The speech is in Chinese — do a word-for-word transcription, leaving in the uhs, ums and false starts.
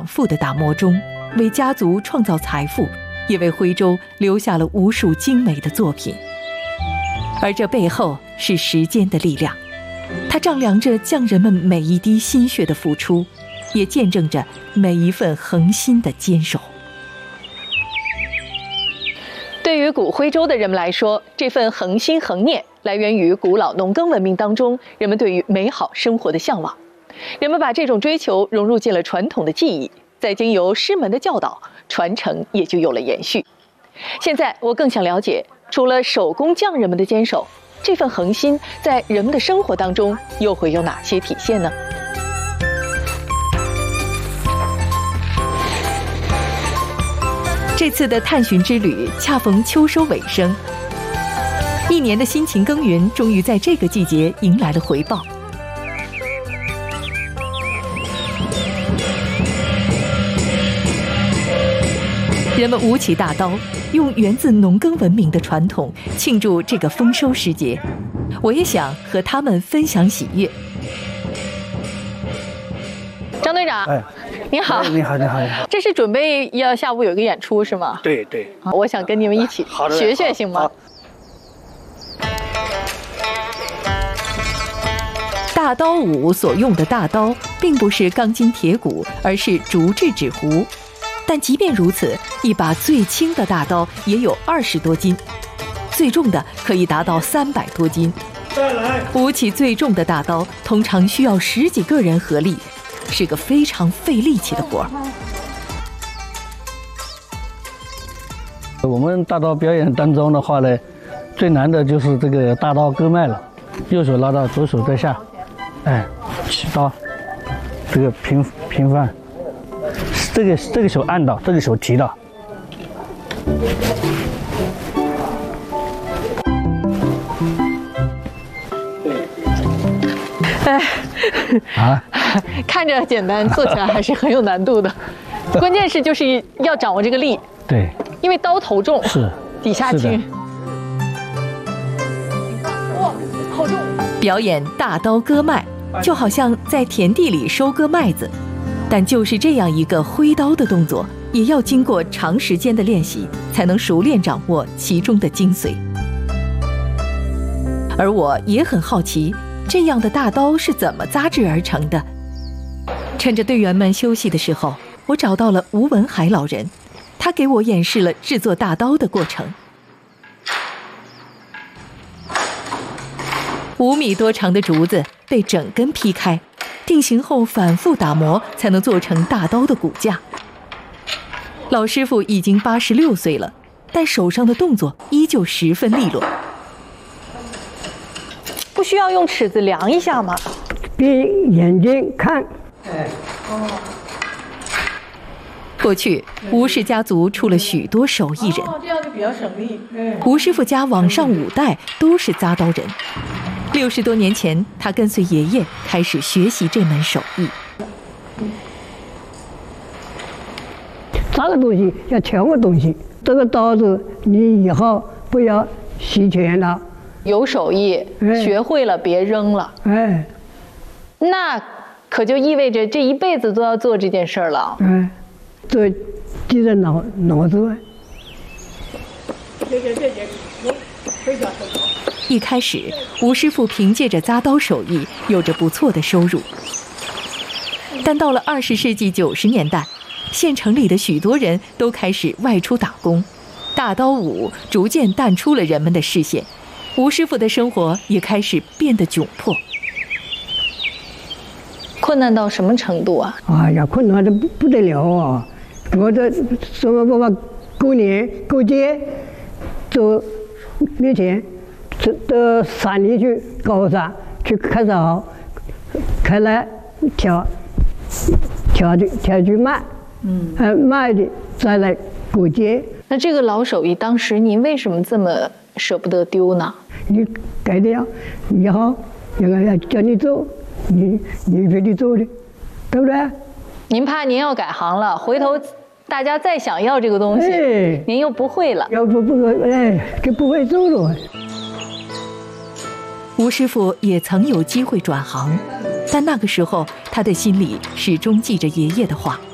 富的打磨中，为家族创造财富，也为徽州留下了无数精美的作品。而这背后是时间的力量，它丈量着匠人们每一滴心血的付出，也见证着每一份恒心的坚守。 对于古徽州的人们来说，这份恒心恒念来源于古老农耕文明当中人们对于美好生活的向往。人们把这种追求融入进了传统的技艺，再经由师门的教导，传承也就有了延续。现在我更想了解，除了手工匠人们的坚守，这份恒心在人们的生活当中又会有哪些体现呢？ 这次的探寻之旅恰逢秋收尾声，一年的辛勤耕耘终于在这个季节迎来了回报。人们舞起大刀，用源自农耕文明的传统庆祝这个丰收时节。我也想和他们分享喜悦。 张队长， 哎， 你好， 你好，你好，你好。 这是准备要下午有一个演出是吗？ 对对， 啊，我想跟你们一起学学行吗？ 大刀舞所用的大刀并不是钢筋铁骨，而是竹制纸糊。但即便如此，一把最轻的大刀也有二十多斤，最重的可以达到三百多斤。舞起最重的大刀，通常需要十几个人合力，是个非常费力气的活儿。 我们大刀表演当中的话呢，最难的就是这个大刀割脉了，右手拉到，左手在下，哎，起刀，这个平平放。这个这个手按到，这个手提到。 哎， 啊， 看着简单，做起来还是很有难度的。关键是就是要掌握这个力。 对， 因为刀头重， 是底下轻。 哇，好重！表演大刀割麦，就好像在田地里收割麦子。但就是这样一个挥刀的动作，也要经过长时间的练习，才能熟练掌握其中的精髓。而我也很好奇，这样的大刀是怎么扎制而成的？趁着队员们休息的时候，我找到了吴文海老人，他给我演示了制作大刀的过程。五米多长的竹子被整根劈开，定型后反复打磨，才能做成大刀的骨架。老师傅已经八十六岁了，但手上的动作依旧十分利落。 不需要用尺子量一下吗？ 闭眼睛看。哎， 哦。 过去吴氏家族出了许多手艺人， 哦，这样就比较省力。 吴师傅家往上五代都是扎刀人。六十多年前，他跟随爷爷开始学习这门手艺。 扎个东西要挑个东西，这个刀子你以后不要习全了。 有手艺，哎、学会了别扔了。 哎， 那可就意味着这一辈子都要做这件事儿了。 哎，这记在脑脑子外。 这这这这，非常非常。 一开始，吴师傅凭借着扎刀手艺有着不错的收入。但到了二十世纪九十年代，县城里的许多人都开始外出打工，大刀舞逐渐淡出了人们的视线，吴师傅的生活也开始变得窘迫。 困难到什么程度啊？ 哎呀，困难的不不得了啊！我这什么爸爸过年过节，走面前。到山里去，高山去砍草，开来挑，挑去挑去卖，嗯，呃，卖的再来过节。 那这个老手艺，当时您为什么这么舍不得丢呢？ 你改掉以后，人家要叫你走，你你非得走的，对不对？ 您怕您要改行了，回头大家再想要这个东西，哎、您又不会了。 要不不哎，就不会走了。 吴师傅也曾有机会转行，但那个时候他的心里始终记着爷爷的话：